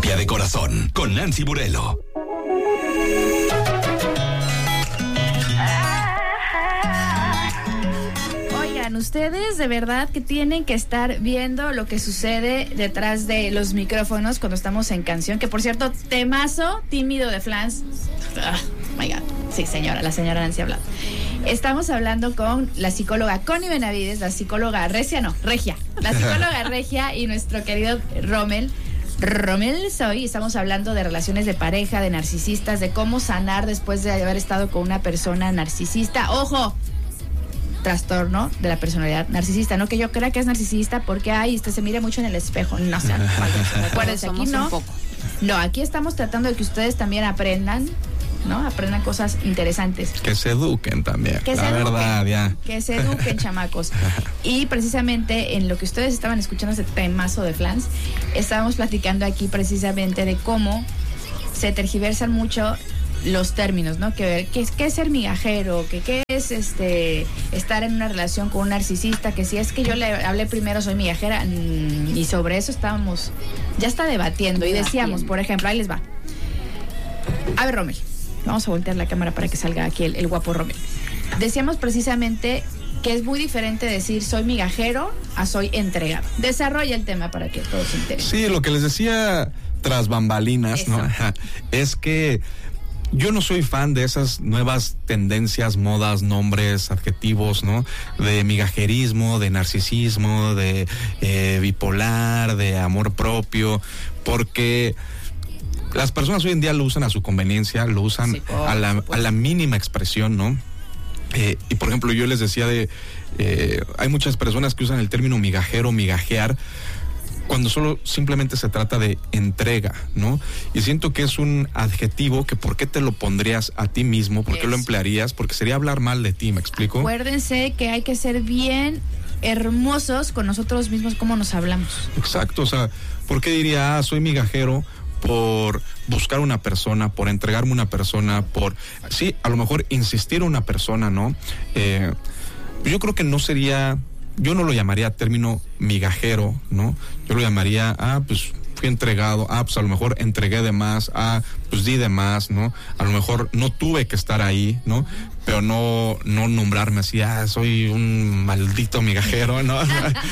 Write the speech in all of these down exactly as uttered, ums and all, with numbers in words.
Terapia de Corazón con Nancy Burelo. Oigan, ustedes de verdad que tienen que estar viendo lo que sucede detrás de los micrófonos cuando estamos en canción, que por cierto, temazo tímido de Flans. Oh my God. Sí, señora, la señora Nancy ha hablado. Estamos hablando con la psicóloga Connie Benavides, la psicóloga Regia, no, Regia, la psicóloga Regia y nuestro querido Rommel. Rommel Soy, estamos hablando de relaciones de pareja, de narcisistas, de cómo sanar después de haber estado con una persona narcisista. ¡Ojo! Trastorno de la personalidad narcisista, no que yo crea que es narcisista porque ay, este se mira mucho en el espejo, no sean falsos, acuérdense, aquí no, no, aquí estamos tratando de que ustedes también aprendan, ¿no? Aprendan cosas interesantes. Que se eduquen también, que la se verdad, eduquen, ya. Que se eduquen, chamacos. Y precisamente en lo que ustedes estaban escuchando ese temazo de Flans, estábamos platicando aquí precisamente de cómo se tergiversan mucho los términos, ¿no? Que qué es, qué es ser migajero, que qué es este estar en una relación con un narcisista, que si es que yo le hablé primero soy migajera, y sobre eso estábamos ya está debatiendo y decíamos, por ejemplo, ahí les va. A ver, Rommel, vamos a voltear la cámara para que salga aquí el, el guapo Rommel. Decíamos precisamente que es muy diferente decir soy migajero a soy entregado. Desarrolla el tema para que todos se enteren. Sí, lo que les decía tras bambalinas, eso, ¿no? Es que yo no soy fan de esas nuevas tendencias, modas, nombres, adjetivos, ¿no? De migajerismo, de narcisismo, de eh, bipolar, de amor propio, porque las personas hoy en día lo usan a su conveniencia, lo usan sí, oh, a, la, a la mínima expresión, ¿no? Eh, y por ejemplo, yo les decía de, eh, hay muchas personas que usan el término migajero, migajear, cuando solo simplemente se trata de entrega, ¿no? Y siento que es un adjetivo que ¿por qué te lo pondrías a ti mismo? ¿Por qué lo emplearías? Porque sería hablar mal de ti, ¿me explico? Acuérdense que hay que ser bien hermosos con nosotros mismos, cómo nos hablamos. Exacto, o sea, ¿por qué diría, ah, soy migajero? Por buscar una persona, por entregarme una persona, por, sí, a lo mejor insistir a una persona, ¿no? Eh, yo creo que no sería... Yo no lo llamaría término migajero, ¿no? Yo lo llamaría, ah, pues fui entregado, ah, pues a lo mejor entregué de más, ah, pues di de más, ¿no? A lo mejor no tuve que estar ahí, ¿no? Pero no, no nombrarme así, ah, soy un maldito migajero, ¿no?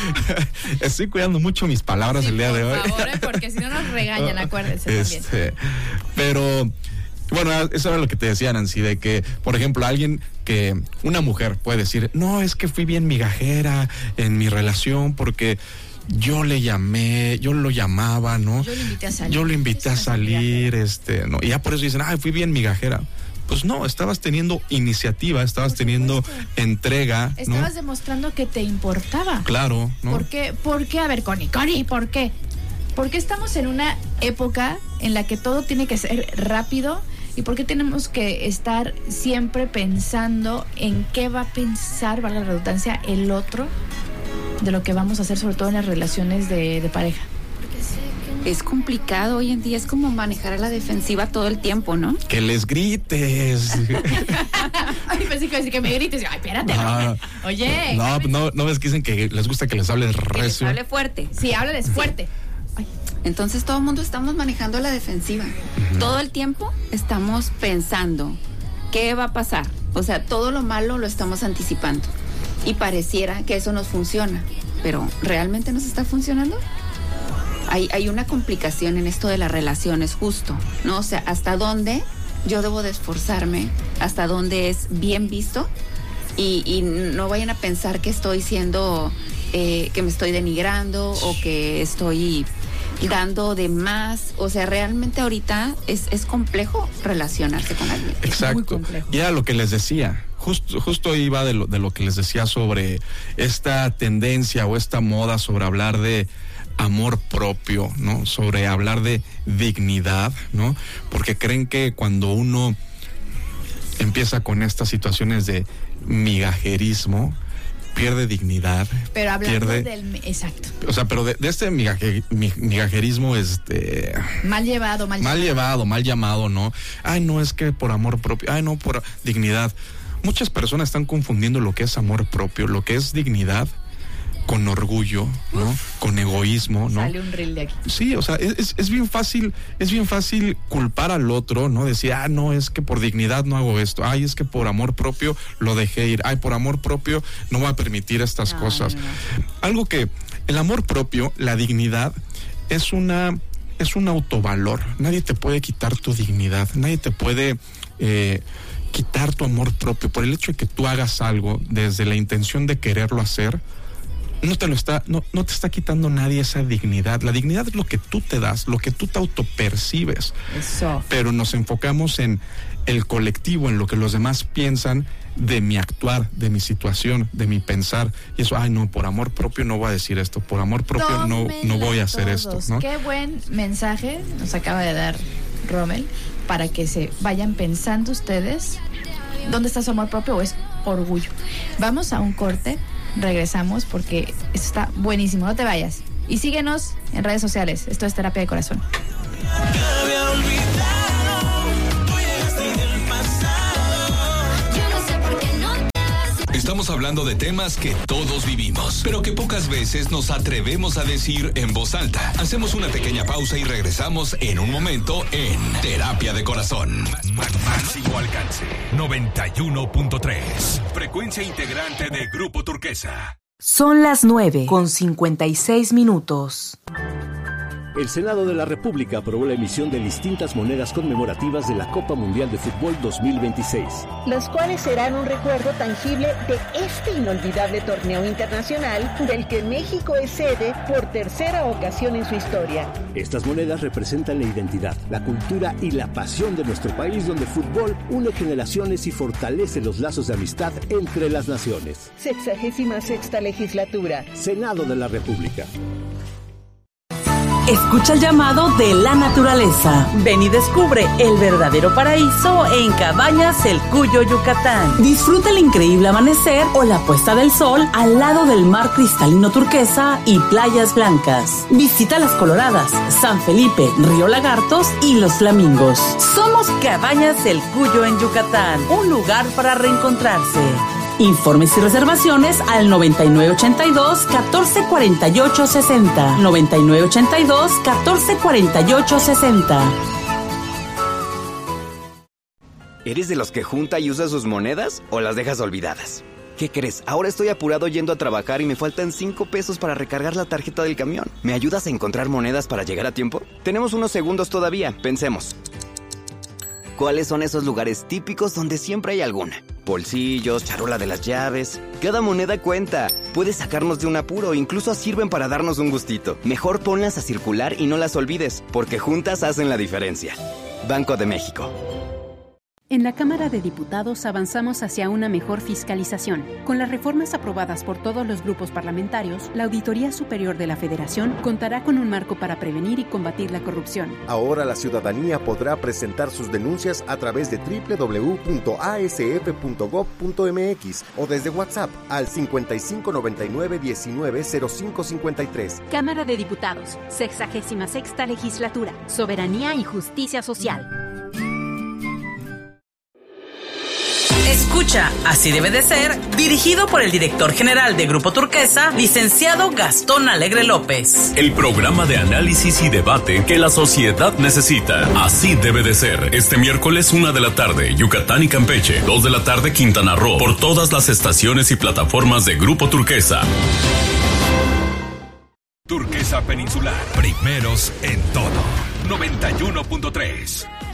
Estoy cuidando mucho mis palabras sí, el día de hoy. Por favor, ¿eh? Porque si no nos regañan, acuérdense este, también. Pero... Bueno, eso era lo que te decía, Nancy, de que, por ejemplo, alguien que, una mujer puede decir, no, es que fui bien migajera en mi relación porque yo le llamé, yo lo llamaba, ¿no? Yo le invité a salir. Yo le invité a salir, este, ¿no? Y ya por eso dicen, ay, fui bien migajera. Pues no, estabas teniendo iniciativa, estabas teniendo entrega, ¿no? Estabas demostrando que te importaba. Claro, ¿no? ¿Por qué? ¿Por qué? A ver, Connie, Connie, ¿por qué? Porque estamos en una época en la que todo tiene que ser rápido. ¿Y por qué tenemos que estar siempre pensando en qué va a pensar, valga la redundancia, el otro de lo que vamos a hacer, sobre todo en las relaciones de, de pareja? Es complicado hoy en día, es como manejar a la defensiva todo el tiempo, ¿no? Que les grites. Ay, pensé que, que me grites. Ay, espérate, no. No, Oye. No, no, no ves que dicen que les gusta que les hables recio. Que les hable fuerte. Sí, háblales fuerte. Ay. Entonces todo el mundo estamos manejando la defensiva. Uh-huh. Todo el tiempo estamos pensando qué va a pasar. O sea, todo lo malo lo estamos anticipando. Y pareciera que eso nos funciona. Pero ¿realmente nos está funcionando? Hay, hay una complicación en esto de las relaciones, justo, ¿no? O sea, ¿hasta dónde yo debo de esforzarme? ¿Hasta dónde es bien visto? Y, y no vayan a pensar que estoy siendo, eh, que me estoy denigrando o que estoy dando de más. O sea, realmente ahorita es, es complejo relacionarse con alguien. Exacto. Y era lo que les decía. Justo, justo iba de lo, de lo que les decía sobre esta tendencia o esta moda sobre hablar de amor propio, ¿no? Sobre hablar de dignidad, ¿no? Porque creen que cuando uno empieza con estas situaciones de migajerismo, pierde dignidad. Pero hablando pierde, del... Exacto. O sea, pero de, de este migaje, migajerismo, este... Mal llevado, mal, mal llevado. llevado, mal llamado, ¿no? Ay, no, es que por amor propio, ay, no, por dignidad. Muchas personas están confundiendo lo que es amor propio, lo que es dignidad, con orgullo, ¿no? Uf. Con egoísmo, ¿no? Sale un reel de aquí. Sí, o sea, es, es bien fácil, es bien fácil culpar al otro, ¿no? Decir, ah, no, es que por dignidad no hago esto, ay, es que por amor propio lo dejé ir, ay, por amor propio no voy a permitir estas no, cosas. No, no. Algo que, el amor propio, la dignidad, es una, es un autovalor. Nadie te puede quitar tu dignidad, nadie te puede eh, quitar tu amor propio por el hecho de que tú hagas algo desde la intención de quererlo hacer. No te lo está, no, no te está quitando nadie esa dignidad. La dignidad es lo que tú te das, lo que tú te autopercibes. Eso. Pero nos enfocamos en el colectivo, en lo que los demás piensan de mi actuar, de mi situación, de mi pensar. Y eso, ay, no, por amor propio no voy a decir esto, por amor propio no, no voy a hacer todos. esto, ¿no? Qué buen mensaje nos acaba de dar Rommel para que se vayan pensando ustedes dónde está su amor propio o es orgullo. Vamos a un corte. Regresamos porque esto está buenísimo, no te vayas. Y síguenos en redes sociales. Esto es Terapia de Corazón. Estamos hablando de temas que todos vivimos, pero que pocas veces nos atrevemos a decir en voz alta. Hacemos una pequeña pausa y regresamos en un momento en Terapia de Corazón. Máximo alcance, noventa y uno punto tres. Frecuencia integrante de Grupo Turquesa. Son las nueve con cincuenta y seis minutos. El Senado de la República aprobó la emisión de distintas monedas conmemorativas de la Copa Mundial de Fútbol dos mil veintiséis. Las cuales serán un recuerdo tangible de este inolvidable torneo internacional del que México es sede por tercera ocasión en su historia. Estas monedas representan la identidad, la cultura y la pasión de nuestro país, donde el fútbol une generaciones y fortalece los lazos de amistad entre las naciones. Sexagésima sexta legislatura. Senado de la República. Escucha el llamado de la naturaleza. Ven y descubre el verdadero paraíso en Cabañas El Cuyo, Yucatán. Disfruta el increíble amanecer o la puesta del sol al lado del mar cristalino turquesa y playas blancas. Visita Las Coloradas, San Felipe, Río Lagartos y Los Flamingos. Somos Cabañas El Cuyo en Yucatán, un lugar para reencontrarse. Informes y reservaciones al noventa y nueve ochenta y dos, catorce cuarenta y ocho sesenta. noventa y nueve ochenta y dos, catorce cuarenta y ocho sesenta. ¿Eres de los que junta y usa sus monedas o las dejas olvidadas? ¿Qué crees? Ahora estoy apurado yendo a trabajar y me faltan cinco pesos para recargar la tarjeta del camión. ¿Me ayudas a encontrar monedas para llegar a tiempo? Tenemos unos segundos todavía, pensemos. ¿Cuáles son esos lugares típicos donde siempre hay alguna? Bolsillos, charola de las llaves. Cada moneda cuenta. Puede sacarnos de un apuro, incluso sirven para darnos un gustito. Mejor ponlas a circular y no las olvides, porque juntas hacen la diferencia. Banco de México. En la Cámara de Diputados avanzamos hacia una mejor fiscalización. Con las reformas aprobadas por todos los grupos parlamentarios, la Auditoría Superior de la Federación contará con un marco para prevenir y combatir la corrupción. Ahora la ciudadanía podrá presentar sus denuncias a través de doble u doble u doble u punto a s f punto gob punto m x o desde WhatsApp al cincuenta y cinco noventa y nueve diecinueve cero cinco cincuenta y tres. Cámara de Diputados, sexagésima sexta legislatura, soberanía y justicia social. Escucha, así debe de ser, dirigido por el director general de Grupo Turquesa, licenciado Gastón Alegre López. El programa de análisis y debate que la sociedad necesita. Así debe de ser. Este miércoles, una de la tarde, Yucatán y Campeche. Dos de la tarde, Quintana Roo. Por todas las estaciones y plataformas de Grupo Turquesa. Turquesa Peninsular. Primeros en todo. noventa y uno punto tres.